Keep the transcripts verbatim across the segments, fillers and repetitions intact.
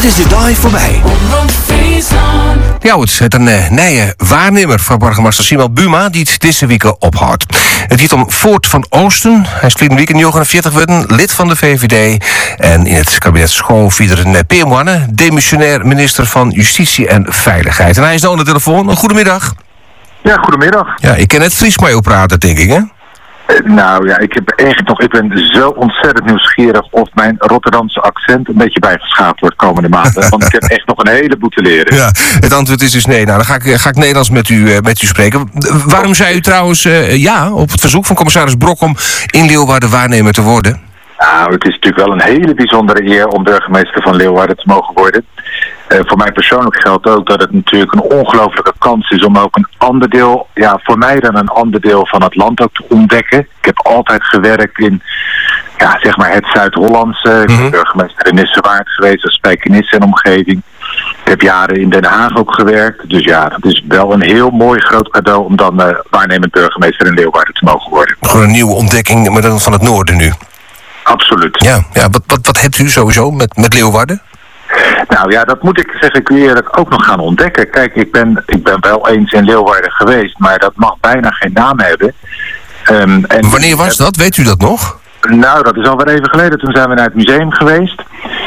is de dag voorbij. Ja, het is een uh, nieuwe waarnemer van burgemeester Simon Buma die het deze week ophoudt. Het gaat om Voort van Oosten. Hij is verleden week negenenveertig geworden, lid van de V V D. En in het kabinet Schoof weer een uh, Peer Moanne, demissionair minister van Justitie en Veiligheid. En hij is nou aan de telefoon. Goedemiddag. Ja, goedemiddag. Ja, ik ken het Fries mee praten, denk ik, hè? Uh, nou ja, ik, heb eigenlijk nog, ik ben zo ontzettend nieuwsgierig of mijn Rotterdamse accent een beetje bijgeschaafd wordt komende maanden. Want ik heb echt nog een heleboel te leren. Ja, het antwoord is dus nee. Nou, dan ga ik, ga ik Nederlands met u, uh, met u spreken. Waarom zei u trouwens uh, ja op het verzoek van commissaris Brok om in Leeuwarden waarnemer te worden? Nou, het is natuurlijk wel een hele bijzondere eer om burgemeester van Leeuwarden te mogen worden. Uh, voor mij persoonlijk geldt ook dat het natuurlijk een ongelofelijke kans is om ook een ander deel, ja, voor mij dan een ander deel van het land ook te ontdekken. Ik heb altijd gewerkt in, ja, zeg maar het Zuid-Hollandse. Ik ben mm-hmm. burgemeester in Nissewaard geweest, als Spijkenisse en omgeving. Ik heb jaren in Den Haag ook gewerkt. Dus ja, dat is wel een heel mooi groot cadeau om dan uh, waarnemend burgemeester in Leeuwarden te mogen worden. Gewoon een nieuwe ontdekking, maar dan van het noorden nu. Absoluut. Ja, ja wat, wat, wat hebt u sowieso met, met Leeuwarden? Nou ja, dat moet ik, zeg ik u eerlijk, ook nog gaan ontdekken. Kijk, ik ben, ik ben wel eens in Leeuwarden geweest, maar dat mag bijna geen naam hebben. Um, en Wanneer was dat? Weet u dat nog? Nou, dat is alweer even geleden. Toen zijn we naar het museum geweest.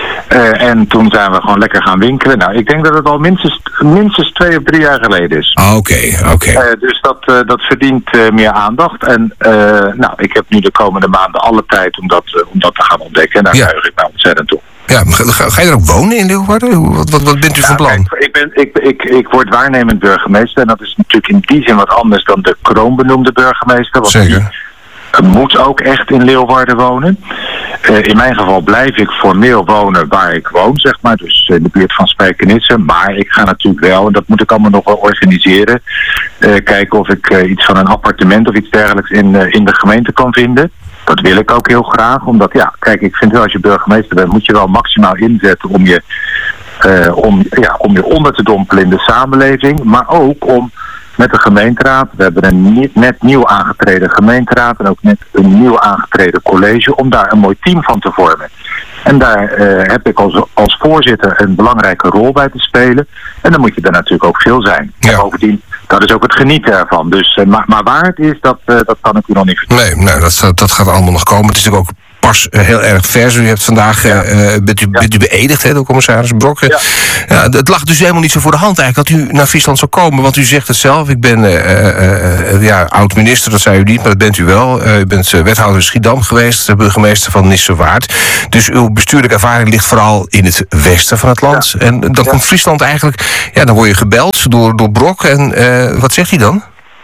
Uh, en toen zijn we gewoon lekker gaan winkelen. Nou, ik denk dat het al minstens, minstens twee of drie jaar geleden is. Oké, okay, oké. Okay. Uh, dus dat, uh, dat verdient uh, meer aandacht. En uh, nou, ik heb nu de komende maanden alle tijd om dat, uh, om dat te gaan ontdekken. En daar ja. juich ik mij ontzettend toe. Ja, ga, ga je er ook wonen in Leeuwarden? Wat, wat, wat bent u ja, van plan? Kijk, ik, ben, ik, ik, ik word waarnemend burgemeester. En dat is natuurlijk in die zin wat anders dan de kroonbenoemde burgemeester. Want Zeker. Die moet ook echt in Leeuwarden wonen. Uh, in mijn geval blijf ik formeel wonen waar ik woon, zeg maar. Dus in de buurt van Spijkenisse. Maar ik ga natuurlijk wel, en dat moet ik allemaal nog wel organiseren. Uh, kijken of ik uh, iets van een appartement of iets dergelijks in, uh, in de gemeente kan vinden. Dat wil ik ook heel graag, omdat ja, kijk, ik vind wel als je burgemeester bent, moet je wel maximaal inzetten om je, uh, om, ja, om je onder te dompelen in de samenleving. Maar ook om met de gemeenteraad, we hebben een net nieuw aangetreden gemeenteraad en ook net een nieuw aangetreden college, om daar een mooi team van te vormen. En daar uh, heb ik als, als voorzitter een belangrijke rol bij te spelen. En dan moet je er natuurlijk ook veel zijn. Ja. En bovendien, dat is ook het genieten ervan. Dus, uh, maar, maar waar het is, dat, uh, dat kan ik u nog niet vertellen. Nee, nou, dat, dat gaat allemaal nog komen. Het is natuurlijk ook pas uh, heel erg vers. U hebt vandaag, uh, ja. bent, u, ja. bent u beëdigd, hè, door commissaris Brok. Ja. Ja, het lag dus helemaal niet zo voor de hand eigenlijk dat u naar Friesland zou komen. Want u zegt het zelf, ik ben uh, uh, uh, ja, oud-minister, dat zei u niet, maar dat bent u wel. Uh, u bent uh, wethouder in Schiedam geweest, burgemeester van Nissewaard. Dus uw bestuurlijke ervaring ligt vooral in het westen van het land. Ja. En dan ja. komt Friesland eigenlijk, ja, dan word je gebeld door, door Brok. En uh, wat zegt hij dan?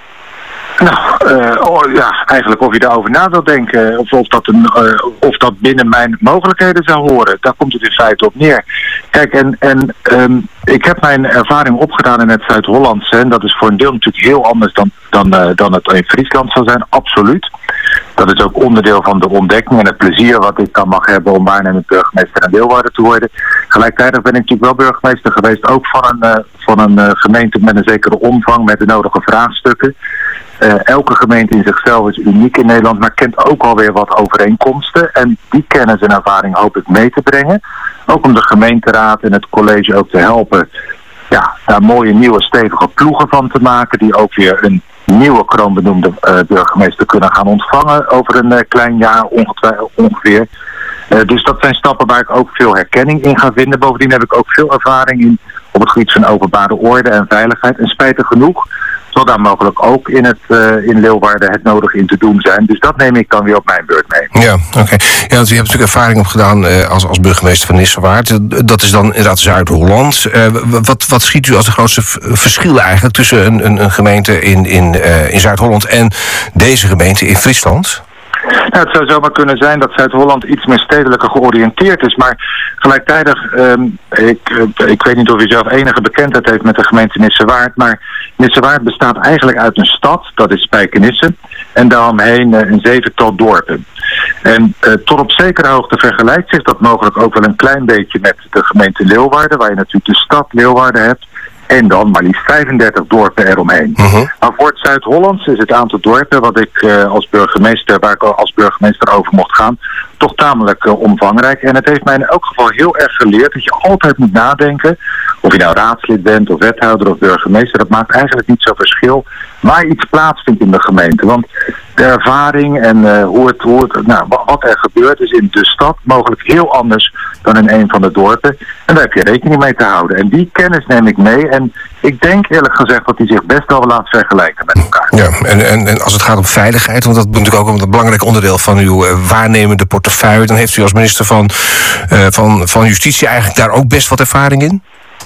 Nou, uh, oh, ja, eigenlijk of je daarover na wil denken, of, of, dat een, uh, of dat binnen mijn mogelijkheden zou horen. Daar komt het in feite op neer. Kijk, en, en um, ik heb mijn ervaring opgedaan in het Zuid-Hollandse. En dat is voor een deel natuurlijk heel anders dan, dan, uh, dan het in Friesland zal zijn, absoluut. Dat is ook onderdeel van de ontdekking en het plezier wat ik dan mag hebben om waarnemend burgemeester in Leeuwarden te worden. Gelijktijdig ben ik natuurlijk wel burgemeester geweest, ook van een, uh, van een uh, gemeente met een zekere omvang, met de nodige vraagstukken. Uh, elke gemeente in zichzelf is uniek in Nederland, maar kent ook alweer wat overeenkomsten. En die kennis en ervaring hoop ik mee te brengen. Ook om de gemeenteraad en het college ook te helpen, ja, daar mooie nieuwe stevige ploegen van te maken, die ook weer een nieuwe kroonbenoemde uh, burgemeester kunnen gaan ontvangen over een uh, klein jaar ongeveer. Uh, dus dat zijn stappen waar ik ook veel herkenning in ga vinden. Bovendien heb ik ook veel ervaring in op het gebied van openbare orde en veiligheid. En spijtig genoeg zal daar mogelijk ook in, het, uh, in Leeuwarden het nodig in te doen zijn. Dus dat neem ik dan weer op mijn beurt mee. Ja, oké. Okay. Ja, want u hebt natuurlijk ervaring opgedaan uh, als, als burgemeester van Nissewaard. Dat is dan inderdaad Zuid-Holland. Uh, wat, wat schiet u als de grootste v- verschil eigenlijk tussen een, een, een gemeente in, in, uh, in Zuid-Holland en deze gemeente in Friesland? Nou, het zou zomaar kunnen zijn dat Zuid-Holland iets meer stedelijker georiënteerd is. Maar gelijktijdig, um, ik, uh, ik weet niet of u zelf enige bekendheid heeft met de gemeente Nissewaard. Maar Nissewaard bestaat eigenlijk uit een stad, dat is Spijkenisse. En daaromheen uh, een zevental dorpen. En uh, tot op zekere hoogte vergelijkt zich dat mogelijk ook wel een klein beetje met de gemeente Leeuwarden. Waar je natuurlijk de stad Leeuwarden hebt. En dan maar liefst vijfendertig dorpen eromheen. Uh-huh. Maar voor het Zuid-Hollands is het aantal dorpen wat ik uh, als burgemeester, waar ik als burgemeester over mocht gaan, toch tamelijk uh, omvangrijk. En het heeft mij in elk geval heel erg geleerd dat je altijd moet nadenken, of je nou raadslid bent of wethouder of burgemeester, dat maakt eigenlijk niet zo'n verschil waar iets plaatsvindt in de gemeente. Want de ervaring en uh, hoe het, hoe het, nou, wat er gebeurt is in de stad mogelijk heel anders dan in een van de dorpen. En daar heb je rekening mee te houden. En die kennis neem ik mee. En ik denk eerlijk gezegd dat die zich best wel laat vergelijken met elkaar. Ja, en, en, en als het gaat om veiligheid, want dat is natuurlijk ook een belangrijk onderdeel van uw uh, waarnemende portefeuille, dan heeft u als minister van, uh, van, van Justitie eigenlijk daar ook best wat ervaring in?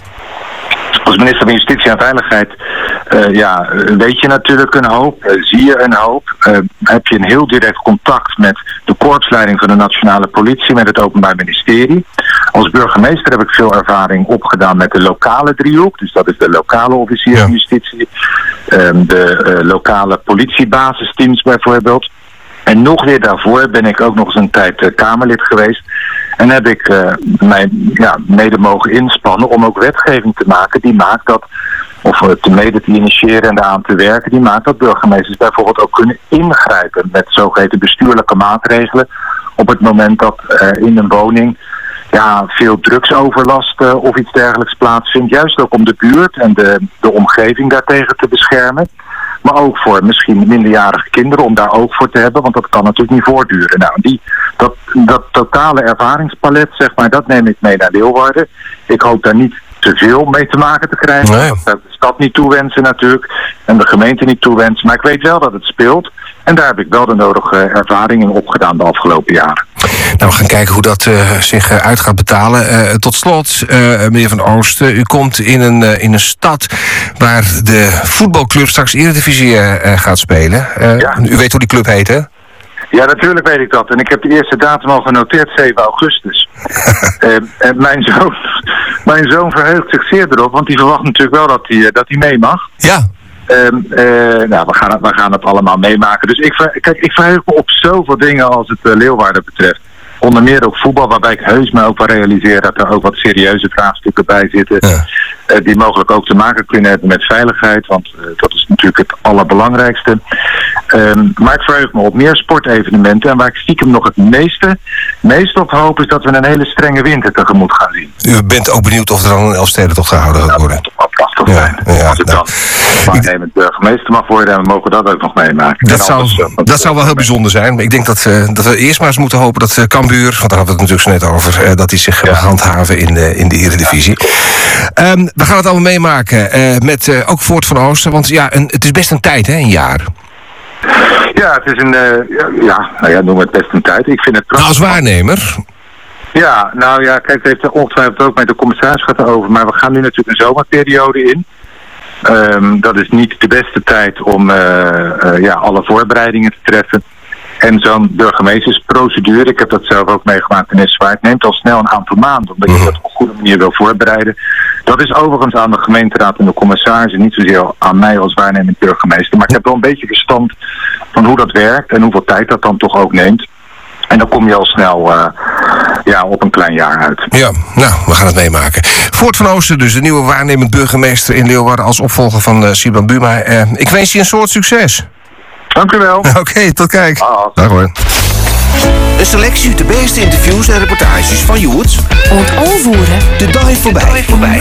Als minister van Justitie en Veiligheid uh, ja, weet je natuurlijk een hoop, uh, zie je een hoop. Uh, heb je een heel direct contact met de korpsleiding van de Nationale Politie, met het Openbaar Ministerie. Als burgemeester heb ik veel ervaring opgedaan met de lokale driehoek. Dus dat is de lokale officier van Justitie, um, de uh, lokale politiebasisteams bijvoorbeeld. En nog weer daarvoor ben ik ook nog eens een tijd uh, Kamerlid geweest. En heb ik uh, mij ja, mede mogen inspannen om ook wetgeving te maken die maakt dat, of uh, te mede te initiëren en daaraan te werken, die maakt dat burgemeesters bijvoorbeeld ook kunnen ingrijpen met zogeheten bestuurlijke maatregelen op het moment dat uh, in een woning ja, veel drugsoverlast uh, of iets dergelijks plaatsvindt. Juist ook om de buurt en de, de omgeving daartegen te beschermen. Maar ook voor misschien minderjarige kinderen om daar oog voor te hebben, want dat kan natuurlijk niet voortduren. Nou, die, dat, dat totale ervaringspalet, zeg maar, dat neem ik mee naar Leeuwarden. Ik hoop daar niet te veel mee te maken te krijgen. Nee. Dat de stad niet toewensen natuurlijk en de gemeente niet toewensen. Maar ik weet wel dat het speelt. En daar heb ik wel de nodige ervaring in opgedaan de afgelopen jaren. Nou, we gaan kijken hoe dat uh, zich uh, uit gaat betalen. Uh, tot slot, uh, meneer Van Oosten, u komt in een, uh, in een stad waar de voetbalclub straks Eredivisie uh, gaat spelen. Uh, ja. U weet hoe die club heet, hè? Ja, natuurlijk weet ik dat. En ik heb de eerste datum al genoteerd, zeven augustus. uh, en mijn zoon, mijn zoon verheugt zich zeer erop, want die verwacht natuurlijk wel dat hij dat hij mee mag. Ja. Um, uh, nou, we gaan, het, we gaan het allemaal meemaken. Dus ik, ver, kijk, ik verheug me op zoveel dingen als het uh, Leeuwarden betreft. Onder meer ook voetbal, waarbij ik heus me ook wel realiseer dat er ook wat serieuze vraagstukken bij zitten. Ja. Uh, die mogelijk ook te maken kunnen hebben met veiligheid, want uh, dat is natuurlijk het allerbelangrijkste. Um, maar ik verheug me op meer sportevenementen. En waar ik stiekem nog het meeste, meest op hoop is dat we een hele strenge winter tegemoet gaan zien. U bent ook benieuwd of er dan een Elfstedentocht gehouden gaat worden? Dat moet prachtig zijn. Ja, ja, als ik nou, dan waarnemend burgemeester mag worden en we mogen dat ook nog meemaken. Dat, zou, alles, uh, dat zou wel heel bijzonder zijn. Maar ik denk dat, uh, dat we eerst maar eens moeten hopen dat uh, Cambuur, want daar hadden we het natuurlijk zo net over, uh, dat die zich ja. handhaven in de, in de Eredivisie. Ja. Um, we gaan het allemaal meemaken uh, met uh, ook Voort van Oosten, want ja, een, het is best een tijd, hè, een jaar. Ja, het is een, uh, ja, nou ja, noem het best een tijd. Ik vind het prachtig. Nou, als waarnemer? Ja, nou ja, kijk, het heeft er ongetwijfeld ook met de commissaris gaat over, maar we gaan nu natuurlijk een zomerperiode in. Um, dat is niet de beste tijd om uh, uh, ja, alle voorbereidingen te treffen. En zo'n burgemeestersprocedure, ik heb dat zelf ook meegemaakt in Eswaard, het neemt al snel een aantal maanden, omdat je dat op een goede manier wil voorbereiden. Dat is overigens aan de gemeenteraad en de commissaris en niet zozeer aan mij als waarnemend burgemeester. Maar ik heb wel een beetje verstand van hoe dat werkt en hoeveel tijd dat dan toch ook neemt. En dan kom je al snel uh, ja, op een klein jaar uit. Ja, nou, we gaan het meemaken. Voort van Oosten dus, de nieuwe waarnemend burgemeester in Leeuwarden als opvolger van uh, Siban Buma. Uh, ik wens je een soort succes. Dank u wel. Oké, okay, tot kijk. Ah. Dag hoor. Een selectie de beste interviews en reportages van Joerts. Und aanvoeren. De dag voorbij. voorbij.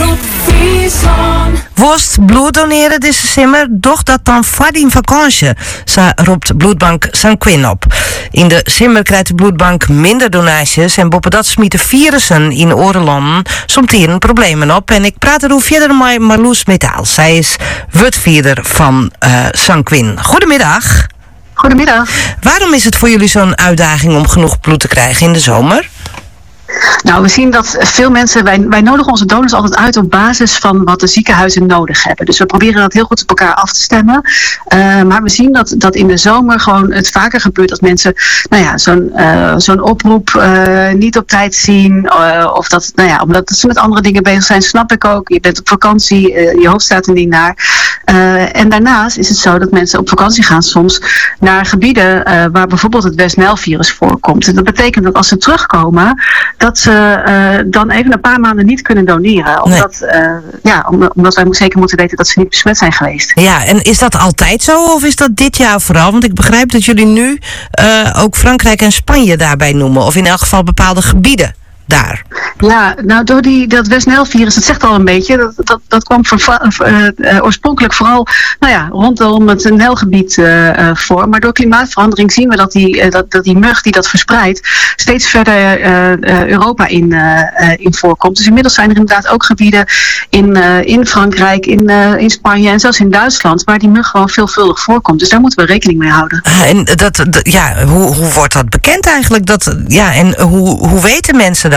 Worst bloed doneren deze simmer, doch dat dan voor die vakantie, zo roept bloedbank Sanquin op. In de simmer krijgt de bloedbank minder donaties en boven dat smieten virussen in orenlanden somtieren problemen op. En ik praat er hoe verder met Marloes Metaal. Zij is woordvoerder van uh, Sanquin. Goedemiddag. Goedemiddag. Waarom is het voor jullie zo'n uitdaging om genoeg bloed te krijgen in de zomer? Nou, we zien dat veel mensen, wij, wij nodigen onze donors altijd uit op basis van wat de ziekenhuizen nodig hebben. Dus we proberen dat heel goed op elkaar af te stemmen. Uh, maar we zien dat, dat in de zomer gewoon het vaker gebeurt dat mensen, nou ja, zo'n, uh, zo'n oproep uh, niet op tijd zien. Uh, of dat, nou ja, omdat ze met andere dingen bezig zijn, snap ik ook. Je bent op vakantie, uh, je hoofd staat er niet naar. Uh, en daarnaast is het zo dat mensen op vakantie gaan soms naar gebieden uh, waar bijvoorbeeld het West-Nijl-virus voorkomt. En dat betekent dat als ze terugkomen, dat ze uh, dan even een paar maanden niet kunnen doneren. Omdat, nee. uh, ja, omdat, omdat wij zeker moeten weten dat ze niet besmet zijn geweest. Ja, en is dat altijd zo of is dat dit jaar vooral? Want ik begrijp dat jullie nu uh, ook Frankrijk en Spanje daarbij noemen. Of in elk geval bepaalde gebieden daar. Ja, nou door die, dat West-Nijl-virus, dat zegt al een beetje, dat, dat, dat kwam voor, uh, uh, oorspronkelijk vooral nou ja, rondom het Nijlgebied uh, uh, voor. Maar door klimaatverandering zien we dat die, uh, dat, dat die mug die dat verspreidt steeds verder uh, uh, Europa in, uh, uh, in voorkomt. Dus inmiddels zijn er inderdaad ook gebieden in, uh, in Frankrijk, in, uh, in Spanje en zelfs in Duitsland waar die mug gewoon veelvuldig voorkomt. Dus daar moeten we rekening mee houden. Ah, en dat, dat, ja, hoe, hoe wordt dat bekend eigenlijk? Dat, ja, en hoe, hoe weten mensen dat?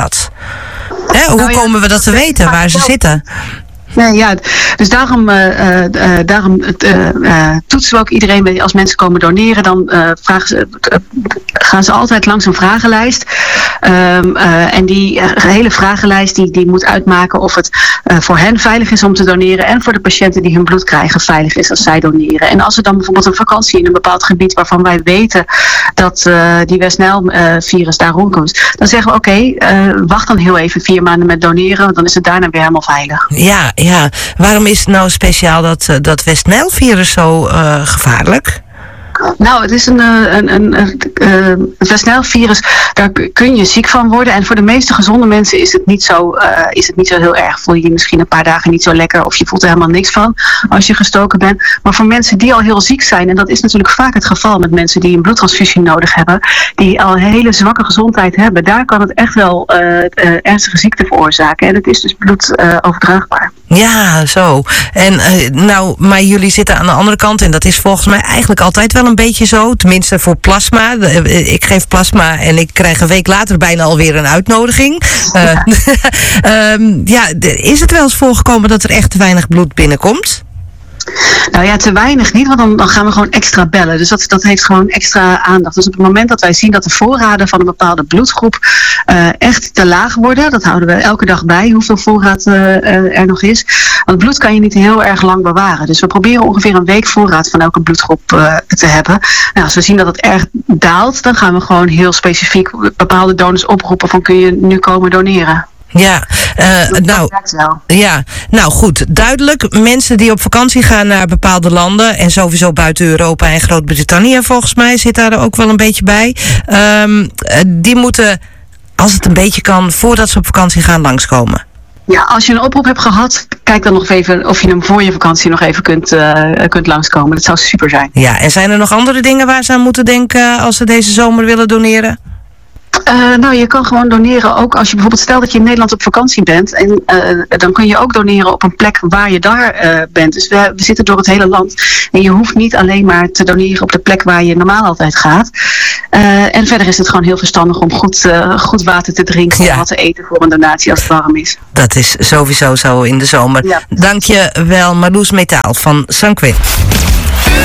Hè, hoe nou ja, komen we dat te weten, waar ze zitten? Nee, ja, dus daarom, uh, uh, daarom uh, uh, toetsen we ook iedereen. Als mensen komen doneren, dan uh, vragen ze, uh, gaan ze altijd langs een vragenlijst. Um, uh, en die uh, hele vragenlijst die, die moet uitmaken of het uh, voor hen veilig is om te doneren en voor de patiënten die hun bloed krijgen veilig is als zij doneren. En als er dan bijvoorbeeld een vakantie in een bepaald gebied waarvan wij weten dat uh, die West-Nijl-virus daar rondkomt, dan zeggen we oké, okay, uh, wacht dan heel even vier maanden met doneren, want dan is het daarna weer helemaal veilig. Ja, ja. Waarom is het nou speciaal dat, dat West-Nijl-virus zo uh, gevaarlijk? Nou, het is een, een, een, een uh, het West-Nijl-virus, daar kun je ziek van worden. En voor de meeste gezonde mensen is het niet zo, uh, is het niet zo heel erg. Voel je je misschien een paar dagen niet zo lekker of je voelt er helemaal niks van als je gestoken bent. Maar voor mensen die al heel ziek zijn, en dat is natuurlijk vaak het geval met mensen die een bloedtransfusie nodig hebben, die al een hele zwakke gezondheid hebben, daar kan het echt wel uh, uh, ernstige ziekte veroorzaken. En het is dus bloedoverdraagbaar. Uh, ja, zo. En uh, nou, maar jullie zitten aan de andere kant en dat is volgens mij eigenlijk altijd wel een beetje zo, tenminste voor plasma. Ik geef plasma en ik krijg een week later bijna alweer een uitnodiging. Ja. Uh, um, ja, is het wel eens voorgekomen dat er echt te weinig bloed binnenkomt? Nou ja, te weinig niet, want dan, dan gaan we gewoon extra bellen. Dus dat, dat heeft gewoon extra aandacht. Dus op het moment dat wij zien dat de voorraden van een bepaalde bloedgroep uh, echt te laag worden, dat houden we elke dag bij, hoeveel voorraad uh, uh, er nog is. Want bloed kan je niet heel erg lang bewaren. Dus we proberen ongeveer een week voorraad van elke bloedgroep uh, te hebben. Nou, als we zien dat het erg daalt, dan gaan we gewoon heel specifiek bepaalde donors oproepen van kun je nu komen doneren. Ja, uh, nou, ja, nou goed, duidelijk. Mensen die op vakantie gaan naar bepaalde landen en sowieso buiten Europa en Groot-Brittannië volgens mij zit daar ook wel een beetje bij. Um, die moeten, als het een beetje kan, voordat ze op vakantie gaan langskomen. Ja, als je een oproep hebt gehad, kijk dan nog even of je hem voor je vakantie nog even kunt, uh, kunt langskomen. Dat zou super zijn. Ja, en zijn er nog andere dingen waar ze aan moeten denken als ze deze zomer willen doneren? Uh, nou, je kan gewoon doneren ook als je bijvoorbeeld, stel dat je in Nederland op vakantie bent. En uh, dan kun je ook doneren op een plek waar je daar uh, bent. Dus we, we zitten door het hele land. En je hoeft niet alleen maar te doneren op de plek waar je normaal altijd gaat. Uh, en verder is het gewoon heel verstandig om goed, uh, goed water te drinken. Ja. En wat te eten voor een donatie als het warm is. Dat is sowieso zo in de zomer. Ja. Dank je wel, Marloes Metaal van Sanquin.